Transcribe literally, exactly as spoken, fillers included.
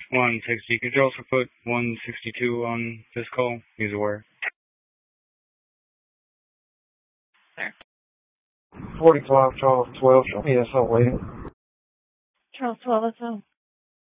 one sixty. Could you also put one sixty-two on this call? He's aware. There. forty-five, Charles twelve. Show me S O waiting. Charles twelve, S O.